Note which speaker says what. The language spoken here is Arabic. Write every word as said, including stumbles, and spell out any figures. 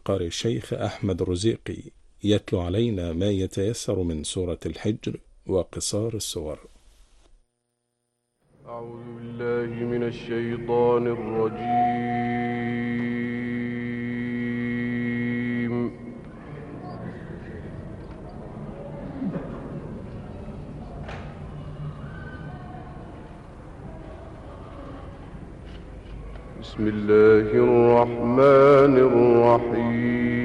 Speaker 1: قارئ الشيخ أحمد الرزيقي يتلو علينا ما يتيسر من سورة الحجر وقصار السور.
Speaker 2: أعوذ بالله من الشيطان الرجيم. بسم الله الرحمن الرحيم.